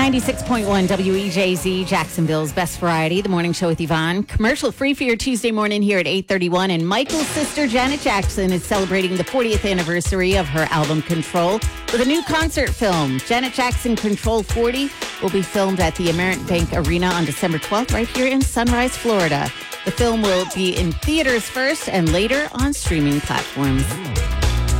96.1 WEJZ, Jacksonville's Best Variety, the morning show with Yvonne. Commercial free for your Tuesday morning here at 8:31. And Michael's sister, Janet Jackson, is celebrating the 40th anniversary of her album Control with a new concert film. Janet Jackson Control 40 will be filmed at the Amerit Bank Arena on December 12th right here in Sunrise, Florida. The film will be in theaters first and later on streaming platforms.